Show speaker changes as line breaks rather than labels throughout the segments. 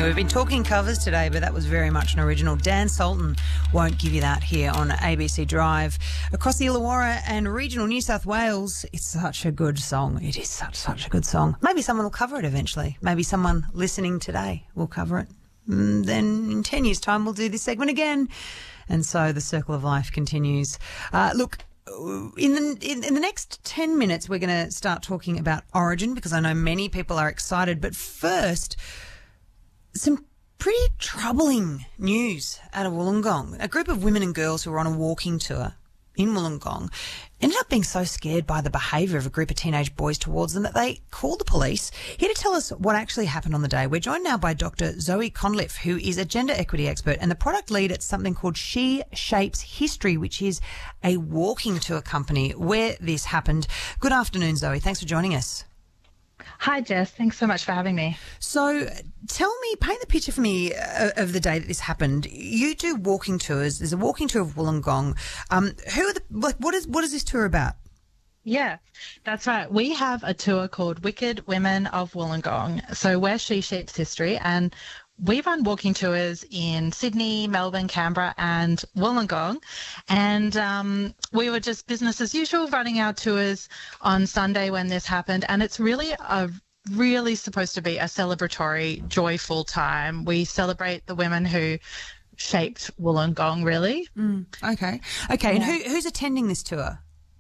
Yeah, we've been talking covers today, but that was very much an original. Dan Sultan won't give you that here on ABC Drive. Across the Illawarra and regional New South Wales, it's such a good song. It is such a good song. Maybe someone will cover it eventually. Maybe someone listening today will cover it. Then in 10 years' time, we'll do this segment again. And so the circle of life continues. Look, in the next 10 minutes, we're going to start talking about Origin because I know many people are excited. But first, some pretty troubling news out of Wollongong. A group of women and girls who were on a walking tour in Wollongong ended up being so scared by the behaviour of a group of teenage boys towards them that they called the police. Here to tell us what actually happened on the day, we're joined now by Dr. Zoe Conliffe, who is a gender equity expert and the product lead at something called She Shapes History, which is a walking tour company where this happened. Good afternoon, Zoe. Thanks for joining us.
Hi, Jess. Thanks so much for having me.
So tell me, paint the picture for me of the day that this happened. You do walking tours. There's a walking tour of Wollongong. What is this tour about?
Yeah, that's right. We have a tour called Wicked Women of Wollongong. So we're She Shapes History, and we run walking tours in Sydney, Melbourne, Canberra and Wollongong. And we were just business as usual running our tours on Sunday when this happened. And it's really supposed to be a celebratory, joyful time. We celebrate the women who shaped Wollongong, really.
Okay.
Yeah.
And who's attending this tour?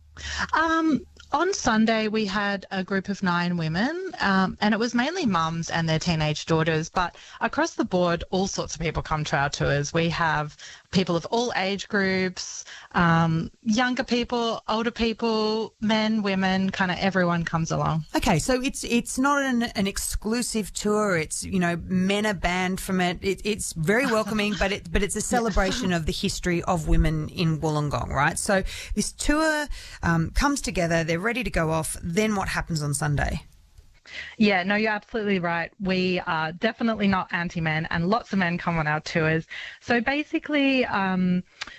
On Sunday, we had a group of 9 women, and it was mainly mums and their teenage daughters. But across the board, all sorts of people come to our tours. We have people of all age groups, younger people, older people, men, women, kind of everyone comes along.
Okay, so it's not an exclusive tour. It's, men are banned from it. It's very welcoming, but it's a celebration of the history of women in Wollongong, right? So this tour comes together. They're ready to go off. Then what happens on Sunday?
Yeah, no, you're absolutely right. We are definitely not anti-men, and lots of men come on our tours. So basically, 9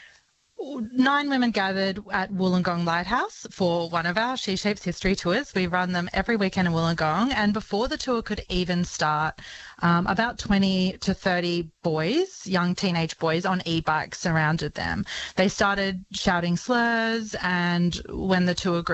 women gathered at Wollongong Lighthouse for one of our She Shapes History tours. We run them every weekend in Wollongong, and before the tour could even start, about 20 to 30 boys, young teenage boys on e-bikes surrounded them. They started shouting slurs, and when the tour group